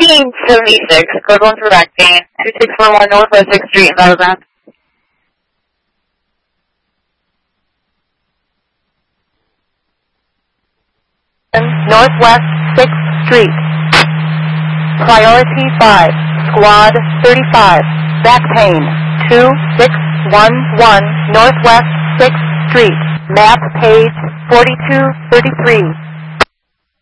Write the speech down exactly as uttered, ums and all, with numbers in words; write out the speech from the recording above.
nineteen seventy-six, code one for directing, two six four one Northwest sixth Street in Battle Ground. Northwest sixth Street. Priority five, Squad thirty-five, back pain, two six one one Northwest sixth Street, map page forty-two thirty-three.